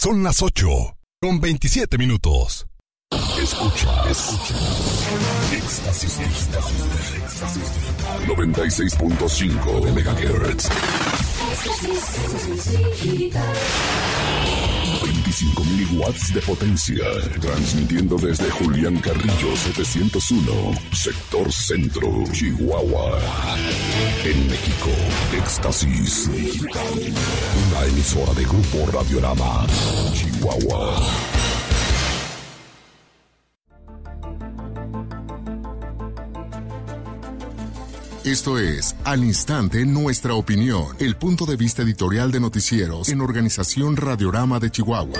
Son las 8:27. Escucha. Éxtasis Digital. 96.5 MHz. 25.000 watts de potencia. Transmitiendo desde Julián Carrillo 701, sector centro, Chihuahua. En México, Éxtasis Digital. Una emisora de Grupo Radiorama, Chihuahua. Esto es Al Instante Nuestra Opinión, el punto de vista editorial de noticieros en Organización Radiorama de Chihuahua.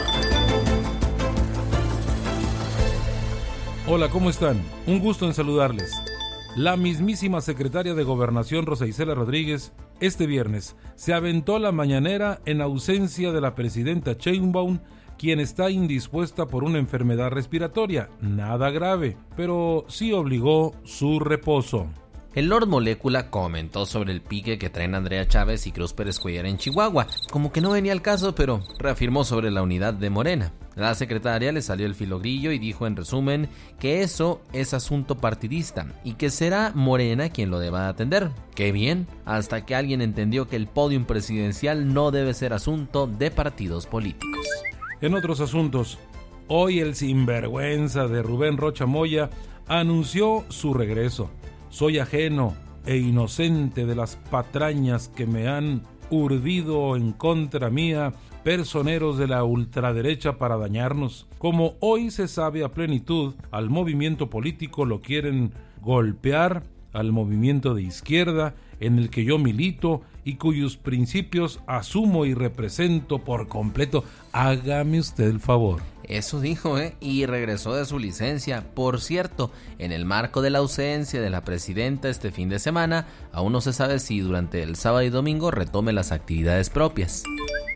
Hola, ¿cómo están? Un gusto en saludarles. La mismísima secretaria de Gobernación, Rosa Isela Rodríguez, este viernes se aventó la mañanera en ausencia de la presidenta Sheinbaum, quien está indispuesta por una enfermedad respiratoria, nada grave, pero sí obligó su reposo. El Lord Molécula comentó sobre el pique que traen Andrea Chávez y Cruz Pérez Cuellar en Chihuahua, como que no venía al caso, pero reafirmó sobre la unidad de Morena. La secretaria le salió el filogrillo y dijo en resumen que eso es asunto partidista y que será Morena quien lo deba atender. ¡Qué bien! Hasta que alguien entendió que el podium presidencial no debe ser asunto de partidos políticos. En otros asuntos, hoy el sinvergüenza de Rubén Rocha Moya anunció su regreso. Soy ajeno e inocente de las patrañas que me han urdido en contra mía personeros de la ultraderecha para dañarnos. Como hoy se sabe a plenitud, al movimiento político lo quieren golpear, al movimiento de izquierda en el que yo milito y cuyos principios asumo y represento por completo. Hágame usted el favor. Eso dijo, y regresó de su licencia. Por cierto, en el marco de la ausencia de la presidenta este fin de semana, aún no se sabe si durante el sábado y domingo retome las actividades propias.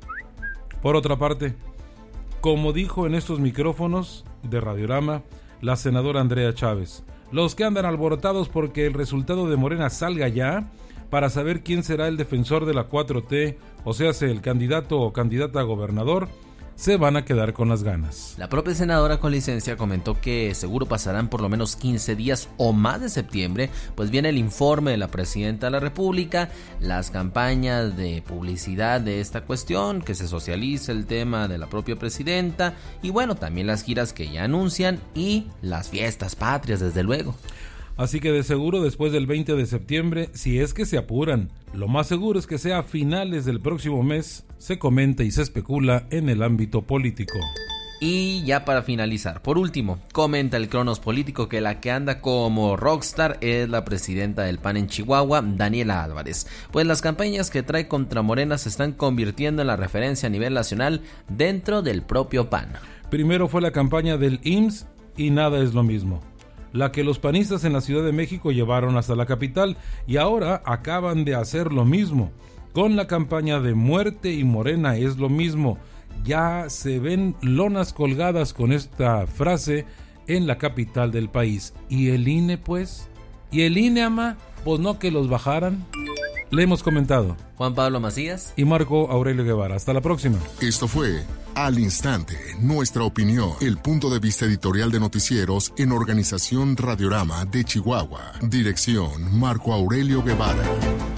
Por otra parte, como dijo en estos micrófonos de Radiorama la senadora Andrea Chávez, los que andan alborotados porque el resultado de Morena salga ya, para saber quién será el defensor de la 4T, o sea, el candidato o candidata a gobernador, se van a quedar con las ganas. La propia senadora con licencia comentó que seguro pasarán por lo menos 15 días o más de septiembre, pues viene el informe de la presidenta de la República, las campañas de publicidad de esta cuestión, que se socialice el tema de la propia presidenta, y bueno, también las giras que ya anuncian y las fiestas patrias, desde luego. Así que de seguro después del 20 de septiembre, si es que se apuran, lo más seguro es que sea a finales del próximo mes, se comenta y se especula en el ámbito político. Y ya para finalizar, por último, comenta el Cronos Político que la que anda como rockstar es la presidenta del PAN en Chihuahua, Daniela Álvarez, pues las campañas que trae contra Morena se están convirtiendo en la referencia a nivel nacional dentro del propio PAN. Primero fue la campaña del IMSS y nada es lo mismo, la que los panistas en la Ciudad de México llevaron hasta la capital, y ahora acaban de hacer lo mismo con la campaña de Muerte y Morena es lo mismo. Ya se ven lonas colgadas con esta frase en la capital del país. ¿Y el INE pues? ¿Y el INE, ama? Pues no que los bajaran. Le hemos comentado Juan Pablo Macías y Marco Aurelio Guevara. Hasta la próxima. Esto fue Al Instante, Nuestra Opinión, el punto de vista editorial de noticieros en Organización Radiorama de Chihuahua. Dirección Marco Aurelio Guevara.